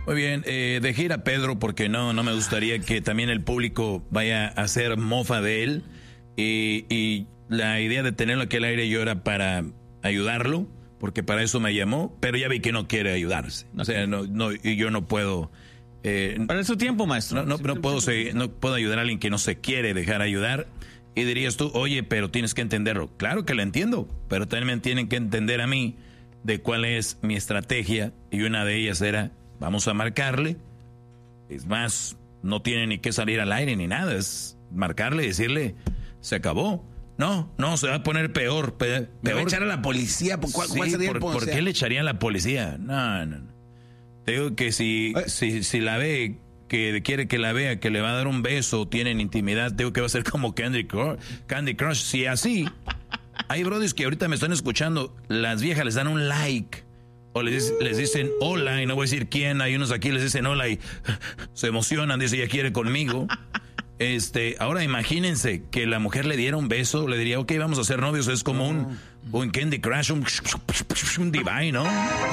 Muy bien, dejé ir a Pedro porque no me gustaría que también el público vaya a hacer mofa de él. Y la idea de tenerlo aquí al aire yo era para ayudarlo, porque para eso me llamó, pero ya vi que no quiere ayudarse. O sea, y yo no puedo... para su tiempo, maestro. No puedo ayudar a alguien que no se quiere dejar ayudar. Y dirías tú, oye, pero tienes que entenderlo. Claro que lo entiendo, pero también me tienen que entender a mí de cuál es mi estrategia. Y una de ellas era... Vamos a marcarle. Es más, no tiene ni que salir al aire ni nada. Es marcarle y decirle, se acabó. No, se va a poner peor. ¿Me va a echar a la policía? ¿Cuál sería el ¿Por qué le echarían a la policía? No. Te digo que si la ve, que quiere que la vea, que le va a dar un beso, tienen intimidad, digo que va a ser como Candy Crush. Si así, hay brodis que ahorita me están escuchando, las viejas les dan un like. O les dicen hola, y no voy a decir quién, hay unos aquí les dicen hola y se emocionan, dice ella quiere conmigo. Ahora imagínense que la mujer le diera un beso, le diría, ok, vamos a ser novios, es como un Candy Crush, un Divine, ¿no?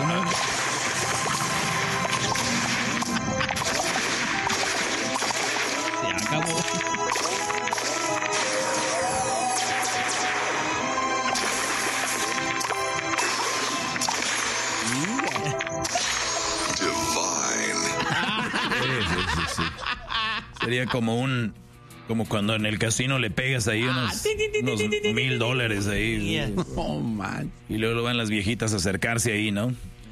Se acabó. Sí. Sería como cuando en el casino le pegas ahí unos $1,000 ahí. Yeah. Oh, man. Y luego van las viejitas a acercarse ahí, ¿no?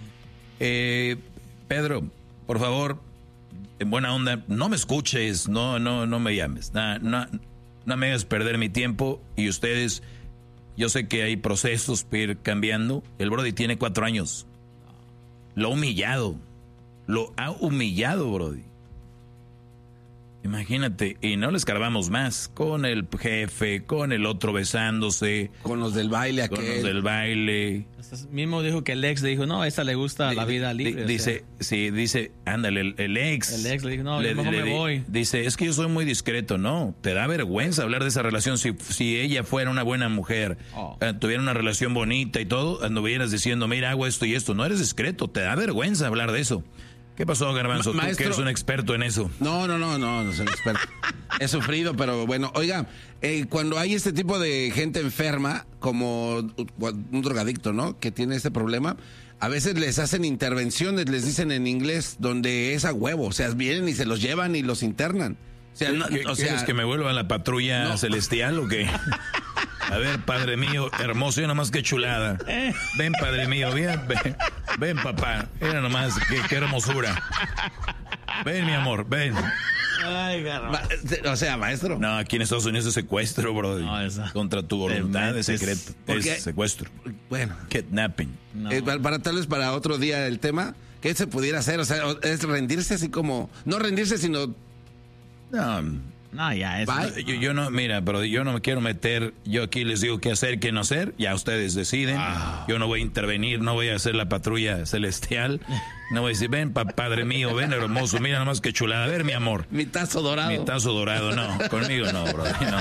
Pedro, por favor, en buena onda, no me escuches, no me llames, no me hagas perder mi tiempo. Y ustedes, yo sé que hay procesos para ir cambiando. El Brody tiene 4 años. Lo ha humillado, Brody. Imagínate, y no le escarbamos más, con el jefe, con el otro besándose. Con los del baile Con los del baile. Mismo dijo que el ex le dijo, no, a esta le gusta la vida libre. Dice, ándale, el ex. El ex le dijo, no, yo mejor me voy. Dice, es que yo soy muy discreto. No, te da vergüenza hablar de esa relación. Si ella fuera una buena mujer, tuviera una relación bonita y todo, anduvieras diciendo, mira, hago esto y esto. No eres discreto, te da vergüenza hablar de eso. ¿Qué pasó, Garbanzo? Maestro, tú que eres un experto en eso. No soy un experto. He sufrido, pero bueno, oiga, cuando hay este tipo de gente enferma, como un drogadicto, ¿no? Que tiene este problema, a veces les hacen intervenciones, les dicen en inglés, donde es a huevo, o sea, vienen y se los llevan y los internan. O sea, ¿Quieres que me vuelva a la patrulla celestial o qué? A ver, padre mío, hermoso, y nomás qué chulada. Ven, padre mío, ven, papá. Mira nomás, qué hermosura. Ven, mi amor, ven. Ay, o sea, maestro. No, aquí en Estados Unidos es secuestro, bro. No, contra tu voluntad es secreto. Es secuestro. Bueno. Kidnapping. No. Tal vez para otro día el tema, ¿qué se pudiera hacer? O sea, es rendirse así como... No rendirse, sino... No, ya es. Yo no, mira, pero yo no me quiero meter. Yo aquí les digo qué hacer, qué no hacer. Ya ustedes deciden. Yo no voy a intervenir, no voy a hacer la patrulla celestial. No voy a decir, ven, padre mío, ven, hermoso, mira nomás qué chulada. A ver, mi amor. Mi tazo dorado, no. Conmigo no, bro. No.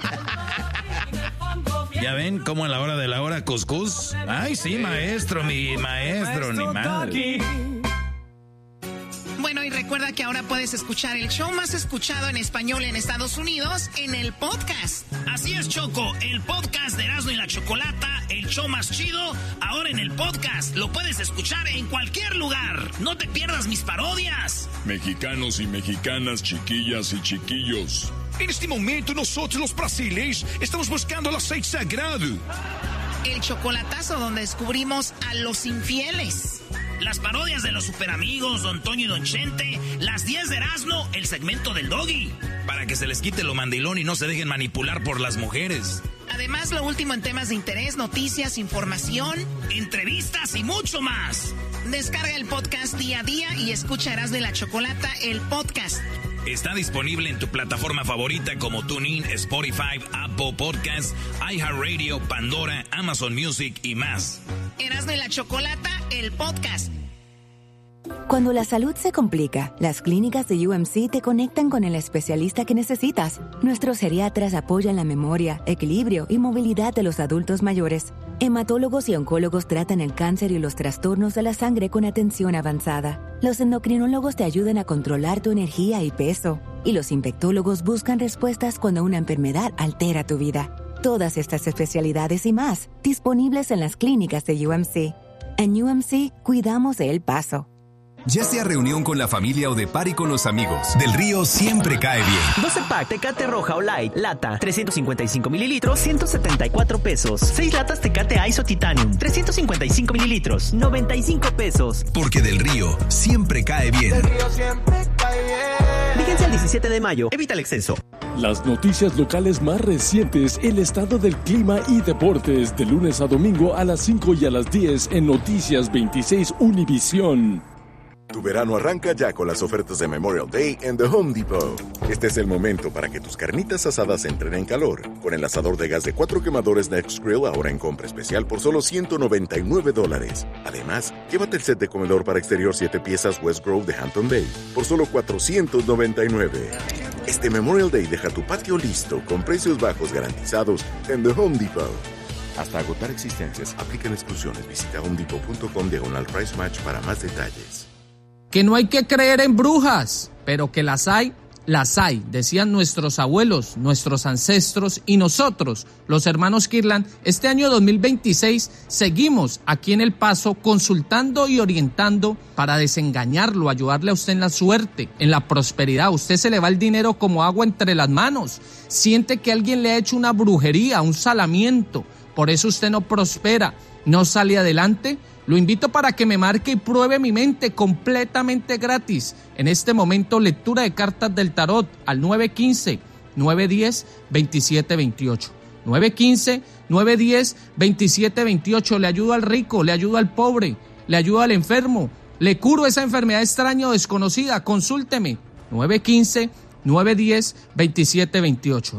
¿Ya ven cómo a la hora de la hora cuscús? Ay, sí, maestro, mi maestro, ni madre. Bueno, y recuerda que ahora puedes escuchar el show más escuchado en español en Estados Unidos en el podcast. Así es, Choco, el podcast de Erasmo y la Chocolata, el show más chido, ahora en el podcast. Lo puedes escuchar en cualquier lugar. No te pierdas mis parodias. Mexicanos y mexicanas, chiquillas y chiquillos. En este momento nosotros los brasileños estamos buscando el aceite sagrado. El chocolatazo donde descubrimos a los infieles. Las parodias de los superamigos, Don Toño y Don Chente, las 10 de Erasmo, el segmento del Doggy. Para que se les quite lo mandilón y no se dejen manipular por las mujeres. Además, lo último en temas de interés, noticias, información, entrevistas y mucho más. Descarga el podcast día a día y escucha Erasmo y la Chocolata, el podcast. Está disponible en tu plataforma favorita como TuneIn, Spotify, Apple Podcasts, iHeartRadio, Pandora, Amazon Music y más. Erasmo y la Chocolata, el podcast. Cuando la salud se complica, las clínicas de UMC te conectan con el especialista que necesitas. Nuestros geriatras apoyan la memoria, equilibrio y movilidad de los adultos mayores. Hematólogos y oncólogos tratan el cáncer y los trastornos de la sangre con atención avanzada. Los endocrinólogos te ayudan a controlar tu energía y peso. Y los infectólogos buscan respuestas cuando una enfermedad altera tu vida. Todas estas especialidades y más, disponibles en las clínicas de UMC. En UMC, cuidamos de El Paso. Ya sea reunión con la familia o de party con los amigos, Del Río siempre cae bien. 12 pack Tecate Roja o Light, lata, 355 mililitros, 174 pesos. 6 latas Tecate Ice o Titanium, 355 mililitros, 95 pesos. Porque Del Río siempre cae bien. Del Río siempre cae bien. Fíjense el 17 de mayo, evita el exceso. Las noticias locales más recientes, el estado del clima y deportes, de lunes a domingo a las 5 y a las 10 en Noticias 26 Univisión. Tu verano arranca ya con las ofertas de Memorial Day en The Home Depot. Este es el momento para que tus carnitas asadas entren en calor. Con el asador de gas de 4 quemadores Next Grill ahora en compra especial por solo $199. Además, llévate el set de comedor para exterior 7 piezas West Grove de Hampton Bay por solo $499. Este Memorial Day deja tu patio listo con precios bajos garantizados en The Home Depot. Hasta agotar existencias, aplican exclusiones. Visita homedepot.com/price match para más detalles. Que no hay que creer en brujas, pero que las hay, decían nuestros abuelos, nuestros ancestros y nosotros, los hermanos Kirtland. Este año 2026 seguimos aquí en El Paso consultando y orientando para desengañarlo, ayudarle a usted en la suerte, en la prosperidad. A usted se le va el dinero como agua entre las manos. Siente que alguien le ha hecho una brujería, un salamiento. Por eso usted no prospera, no sale adelante. Lo invito para que me marque y pruebe mi mente completamente gratis. En este momento, lectura de cartas del tarot al 915-910-2728. 915-910-2728. Le ayudo al rico, le ayudo al pobre, le ayudo al enfermo. Le curo esa enfermedad extraña o desconocida. Consúlteme. 915-910-2728.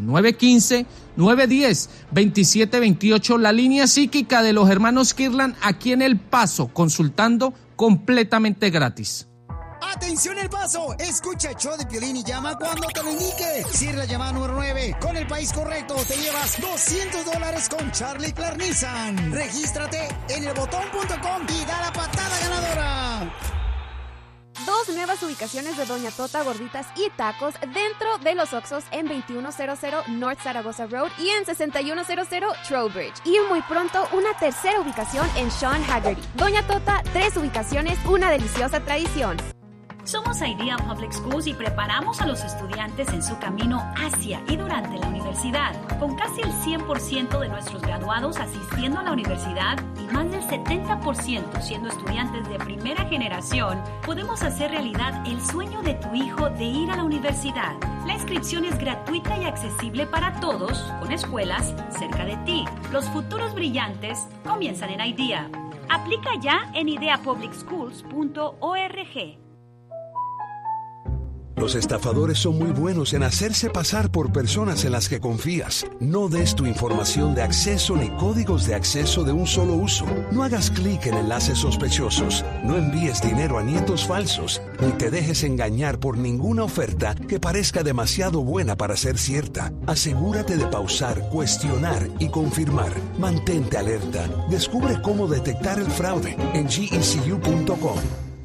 915-910-2728. La línea psíquica de los hermanos Kirtland aquí en El Paso, consultando completamente gratis. ¡Atención El Paso! Escucha el show de Piolín y llama cuando te lo indique. Cierra la llamada número 9. Con el país correcto te llevas $200 con Charlie Clark Nissan. Regístrate en elbotón.com y da la patada ganadora. 2 nuevas ubicaciones de Doña Tota Gorditas y Tacos dentro de los Oxxos en 2100 North Zaragoza Road y en 6100 Trowbridge. Y muy pronto una tercera ubicación en Sean Haggerty. Doña Tota, 3 ubicaciones, una deliciosa tradición. Somos Idea Public Schools y preparamos a los estudiantes en su camino hacia y durante la universidad. Con casi el 100% de nuestros graduados asistiendo a la universidad y más del 70% siendo estudiantes de primera generación, podemos hacer realidad el sueño de tu hijo de ir a la universidad. La inscripción es gratuita y accesible para todos, con escuelas cerca de ti. Los futuros brillantes comienzan en Idea. Aplica ya en ideapublicschools.org. Los estafadores son muy buenos en hacerse pasar por personas en las que confías. No des tu información de acceso ni códigos de acceso de un solo uso. No hagas clic en enlaces sospechosos. No envíes dinero a nietos falsos. Ni te dejes engañar por ninguna oferta que parezca demasiado buena para ser cierta. Asegúrate de pausar, cuestionar y confirmar. Mantente alerta. Descubre cómo detectar el fraude en gecu.com.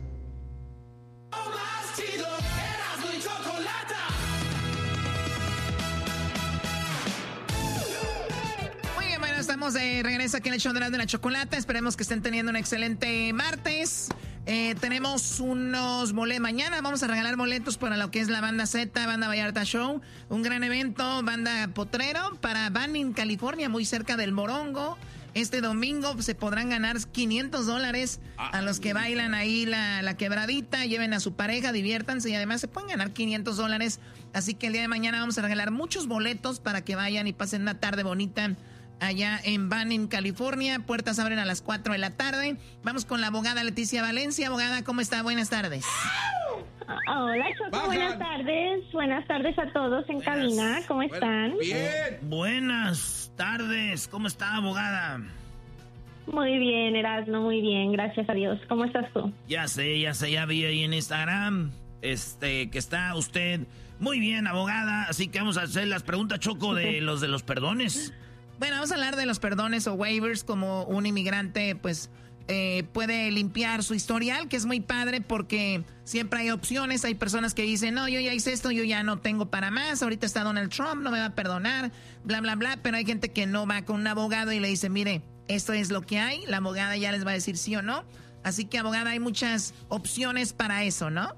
Estamos de regreso aquí en el show de la Chocolata. Esperemos que estén teniendo un excelente martes. Tenemos unos boletos. Mañana vamos a regalar boletos para lo que es la Banda Z, Banda Vallarta Show. Un gran evento, Banda Potrero, para Banning, California, muy cerca del Morongo. Este domingo se podrán ganar $500 a los que bailan ahí la quebradita. Lleven a su pareja, diviértanse y además se pueden ganar $500. Así que el día de mañana vamos a regalar muchos boletos para que vayan y pasen una tarde bonita allá en Banning, California. Puertas abren a las 4 de la tarde. Vamos con la abogada Leticia Valencia. Abogada, ¿cómo está? Buenas tardes. Hola, Choco. Buenas tardes. Buenas tardes a todos en cabina. ¿Cómo están? Bien. Buenas tardes. ¿Cómo está, abogada? Muy bien, Erasmo. Muy bien. Gracias a Dios. ¿Cómo estás tú? Ya vi ahí en Instagram que está usted muy bien, abogada. Así que vamos a hacer las preguntas, Choco, de los perdones. Bueno, vamos a hablar de los perdones o waivers, como un inmigrante, pues, puede limpiar su historial, que es muy padre porque siempre hay opciones. Hay personas que dicen, no, yo ya hice esto, yo ya no tengo para más, ahorita está Donald Trump, no me va a perdonar, bla, bla, bla. Pero hay gente que no va con un abogado y le dice, mire, esto es lo que hay, la abogada ya les va a decir sí o no. Así que, abogada, hay muchas opciones para eso, ¿no?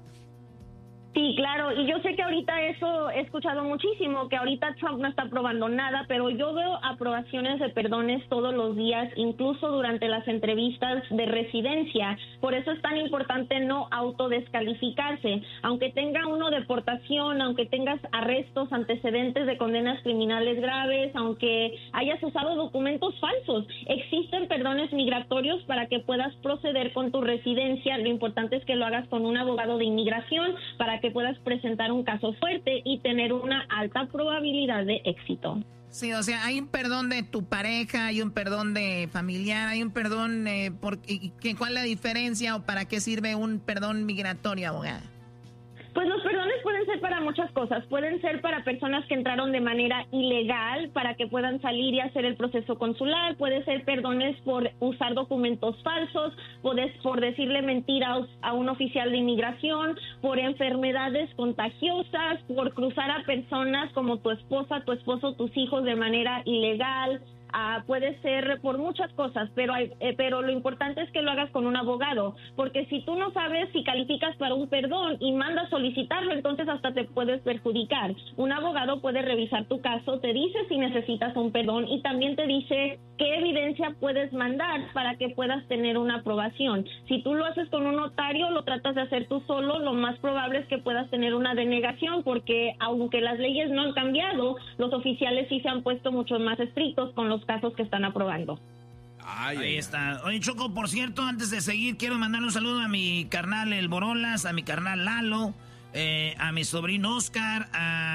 Sí, claro, y yo sé que ahorita eso he escuchado muchísimo, que ahorita Trump no está aprobando nada, pero yo veo aprobaciones de perdones todos los días, incluso durante las entrevistas de residencia. Por eso es tan importante no autodescalificarse. Aunque tenga uno deportación, aunque tengas arrestos, antecedentes de condenas criminales graves, aunque hayas usado documentos falsos, existen perdones migratorios para que puedas proceder con tu residencia. Lo importante es que lo hagas con un abogado de inmigración para que puedas presentar un caso fuerte y tener una alta probabilidad de éxito. Sí, o sea, hay un perdón de tu pareja, hay un perdón de familiar, hay un perdón, ¿cuál es la diferencia o para qué sirve un perdón migratorio, abogada? Pues los perdones pueden ser para muchas cosas. Pueden ser para personas que entraron de manera ilegal para que puedan salir y hacer el proceso consular. Puede ser perdones por usar documentos falsos, por decirle mentiras a un oficial de inmigración, por enfermedades contagiosas, por cruzar a personas como tu esposa, tu esposo, tus hijos de manera ilegal. Puede ser por muchas cosas, pero lo importante es que lo hagas con un abogado, porque si tú no sabes si calificas para un perdón y mandas solicitarlo, entonces hasta te puedes perjudicar. Un abogado puede revisar tu caso, te dice si necesitas un perdón y también te dice qué evidencia puedes mandar para que puedas tener una aprobación. Si tú lo haces con un notario, lo tratas de hacer tú solo, lo más probable es que puedas tener una denegación, porque aunque las leyes no han cambiado, los oficiales sí se han puesto mucho más estrictos con los casos que están aprobando. Ahí está. Oye, Choco, por cierto, antes de seguir, quiero mandarle un saludo a mi carnal El Borolas, a mi carnal Lalo, a mi sobrino Oscar,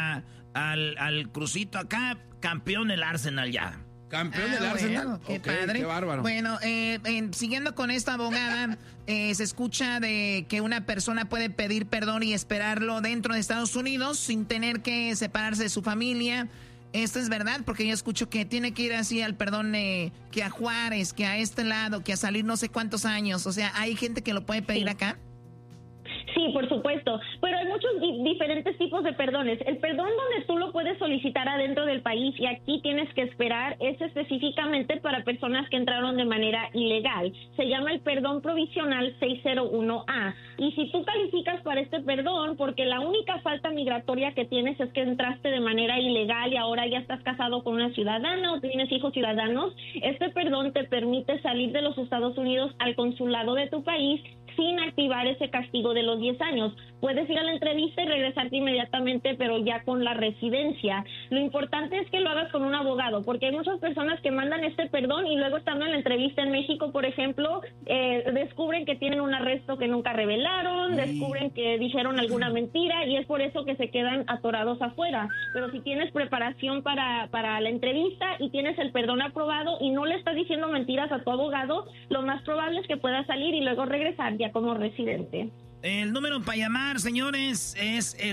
al Crucito acá, campeón del Arsenal ya. ¿Campeón del Arsenal? Bueno, qué padre. Qué bárbaro. Bueno, siguiendo con esta abogada, se escucha de que una persona puede pedir perdón y esperarlo dentro de Estados Unidos sin tener que separarse de su familia. ¿Esto es verdad? Porque yo escucho que tiene que ir así al perdón, que a Juárez, que a este lado, que a salir no sé cuántos años. O sea, ¿hay gente que lo puede pedir acá? Sí, por supuesto, pero hay muchos diferentes tipos de perdones. El perdón donde tú lo puedes solicitar adentro del país y aquí tienes que esperar es específicamente para personas que entraron de manera ilegal. Se llama el perdón provisional 601A. Y si tú calificas para este perdón, porque la única falta migratoria que tienes es que entraste de manera ilegal y ahora ya estás casado con una ciudadana o tienes hijos ciudadanos, este perdón te permite salir de los Estados Unidos al consulado de tu país sin activar ese castigo de los 10 años. Puedes ir a la entrevista y regresarte inmediatamente, pero ya con la residencia. Lo importante es que lo hagas con un abogado, porque hay muchas personas que mandan este perdón y luego estando en la entrevista en México, por ejemplo, descubren que tienen un arresto que nunca revelaron, descubren que dijeron alguna mentira y es por eso que se quedan atorados afuera. Pero si tienes preparación para la entrevista y tienes el perdón aprobado y no le estás diciendo mentiras a tu abogado, lo más probable es que puedas salir y luego regresar ya como residente. El número para llamar, señores, es el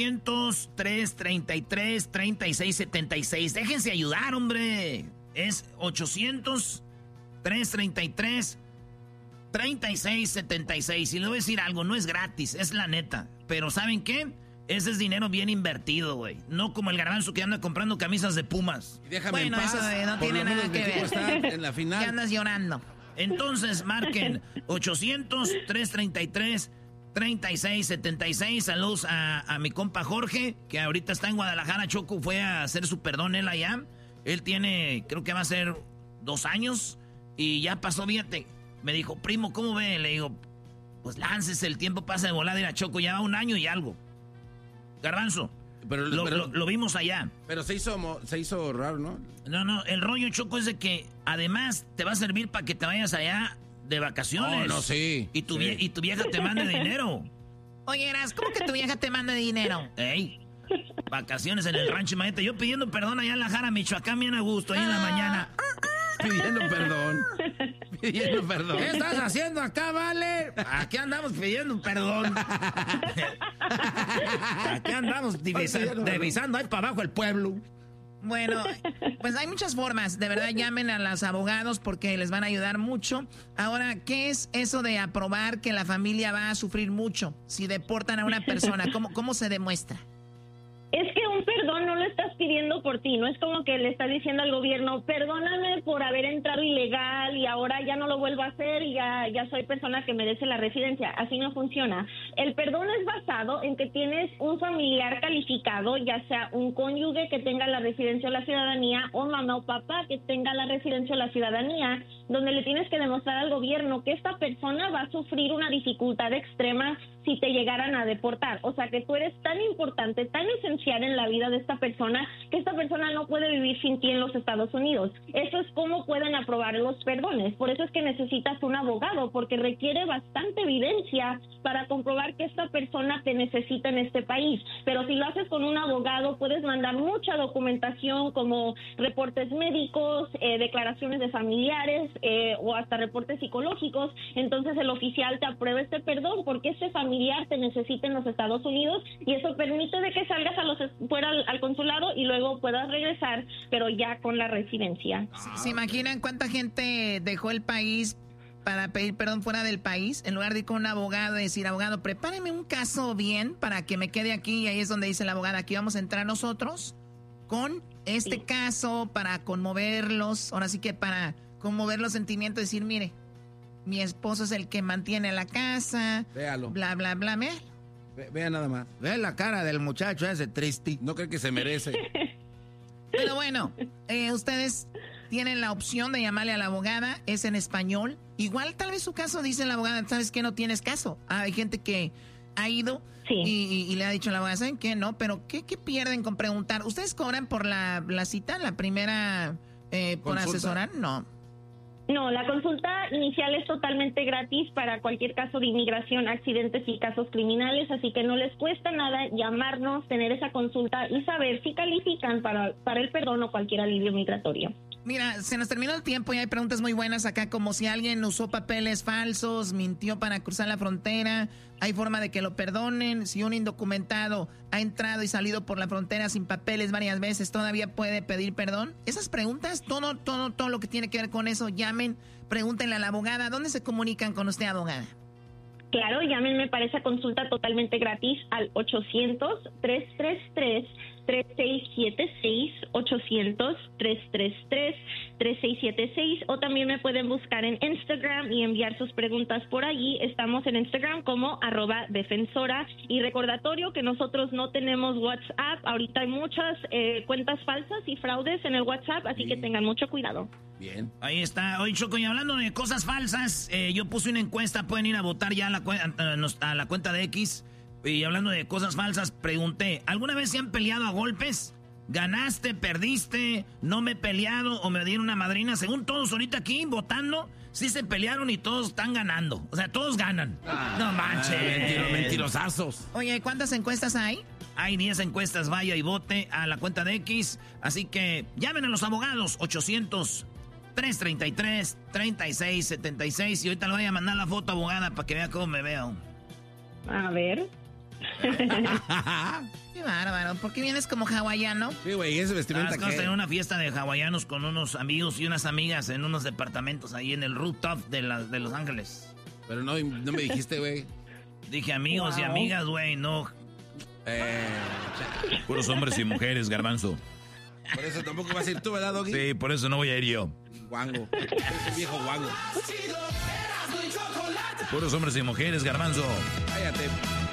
800-333-3676. Déjense ayudar, hombre. Es 800-333-3676. Y le voy a decir algo, no es gratis, es la neta. Pero ¿saben qué? Ese es dinero bien invertido, güey. No como el Garbanzo que anda comprando camisas de Pumas. Bueno, eso no tiene nada que ver. En la final. ¿Qué andas llorando? Entonces, marquen 800-333-3676. Saludos a mi compa Jorge, que ahorita está en Guadalajara. Choco fue a hacer su perdón él allá. Él tiene, creo que va a ser 2 años. Y ya pasó, fíjate. Me dijo, primo, ¿cómo ve? Le digo, pues láncese, el tiempo pasa de volada. Ir a Choco, ya va 1 año y algo. Garbanzo, pero lo vimos allá. Pero se hizo raro, ¿no? No, el rollo, Choco, es de que además te va a servir para que te vayas allá de vacaciones. Oh, no, sí. Y tu vieja te mande dinero. Oye, Eras, ¿cómo que tu vieja te manda dinero? Ey, vacaciones en el rancho, imagínate. Yo pidiendo perdón allá en La Jara, Michoacán, bien a gusto, ahí en la mañana. Pidiendo perdón. ¿Qué estás haciendo acá, vale? Aquí andamos pidiendo perdón. Aquí andamos divisando ahí para abajo el pueblo. Bueno, pues hay muchas formas. De verdad, llamen a los abogados porque les van a ayudar mucho. Ahora, ¿qué es eso de aprobar que la familia va a sufrir mucho si deportan a una persona? ¿Cómo se demuestra? Es que un perdón no lo estás pidiendo por ti, no es como que le estás diciendo al gobierno, perdóname por haber entrado ilegal y ahora ya no lo vuelvo a hacer y ya soy persona que merece la residencia. Así no funciona. El perdón es basado en que tienes un familiar calificado, ya sea un cónyuge que tenga la residencia o la ciudadanía, o mamá o papá que tenga la residencia o la ciudadanía, donde le tienes que demostrar al gobierno que esta persona va a sufrir una dificultad extrema si te llegaran a deportar. O sea, que tú eres tan importante, tan esencial en la vida de esta persona, que esta persona no puede vivir sin ti en los Estados Unidos. Eso es cómo pueden aprobar los perdones. Por eso es que necesitas un abogado, porque requiere bastante evidencia para comprobar que esta persona te necesita en este país. Pero si lo haces con un abogado, puedes mandar mucha documentación como reportes médicos, declaraciones de familiares o hasta reportes psicológicos. Entonces el oficial te aprueba este perdón porque ese familiar te necesita en los Estados Unidos y eso permite de que salgas fuera al consulado y luego puedas regresar, pero ya con la residencia. ¿Se imaginan cuánta gente dejó el país para pedir perdón fuera del país? En lugar de ir con un abogado y decir, abogado, prepáreme un caso bien para que me quede aquí, y ahí es donde dice la abogada, aquí vamos a entrar nosotros con este caso para conmoverlos, ahora sí que para conmover los sentimientos, decir, mire, mi esposo es el que mantiene la casa. Véalo. Bla, bla, bla. Vea nada más. Ve la cara del muchacho ese triste. No cree que se merece. Pero bueno, ustedes tienen la opción de llamarle a la abogada. Es en español. Igual tal vez su caso dice la abogada, ¿sabes qué? No tienes caso. Hay gente que ha ido y le ha dicho a la abogada, ¿saben qué? No, pero ¿qué pierden con preguntar? ¿Ustedes cobran por la cita, la primera, por asesorar? No, la consulta inicial es totalmente gratis para cualquier caso de inmigración, accidentes y casos criminales, así que no les cuesta nada llamarnos, tener esa consulta y saber si califican para el perdón o cualquier alivio migratorio. Mira, se nos terminó el tiempo y hay preguntas muy buenas acá, como si alguien usó papeles falsos, mintió para cruzar la frontera, hay forma de que lo perdonen, si un indocumentado ha entrado y salido por la frontera sin papeles varias veces, ¿todavía puede pedir perdón? Esas preguntas, todo lo que tiene que ver con eso, llamen, pregúntenle a la abogada. ¿Dónde se comunican con usted, abogada? Claro, llámenme para esa consulta totalmente gratis al 800-333-3676, 800-333-3676, o también me pueden buscar en Instagram y enviar sus preguntas por allí. Estamos en Instagram como @defensora, y recordatorio que nosotros no tenemos WhatsApp. Ahorita hay muchas cuentas falsas y fraudes en el WhatsApp, así que tengan mucho cuidado. Bien. Ahí está. Oye, Choco, y hablando de cosas falsas, yo puse una encuesta, pueden ir a votar ya a la cuenta de X. Y hablando de cosas falsas, pregunté, ¿alguna vez se han peleado a golpes? ¿Ganaste, perdiste, no me he peleado o me dieron una madrina? Según todos ahorita aquí votando, sí se pelearon y todos están ganando. O sea, todos ganan. No manches. Mentirosazos. Oye, ¿cuántas encuestas hay? Hay 10 encuestas, vaya y vote a la cuenta de X. Así que llamen a los abogados, 800-333-3676. Y ahorita le voy a mandar la foto, abogada, para que vea cómo me veo. A ver. Qué bárbaro. ¿Por qué vienes como hawaiano? Sí, güey, ese vestimenta que... tener una fiesta de hawaianos con unos amigos y unas amigas en unos departamentos ahí en el rooftop de Los Ángeles. Pero no me dijiste, güey. Dije amigos y amigas, güey, no. Puros hombres y mujeres, Garbanzo. Por eso tampoco vas a ir tú, ¿verdad, Doggy? Sí, por eso no voy a ir yo. Guango. Ese viejo guango. Puros hombres y mujeres, Garbanzo. Cállate.